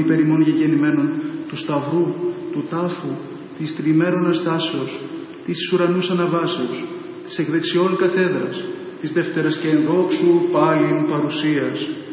υπέρ ημών γεγεννημένων του Σταυρού, του τάφου, της τριημέρων Αστάσεως, της ουρανούς αναβάσεως, της εκδεξιών καθέδρας, της δεύτερας και ενδόξου πάλιν παρουσίας,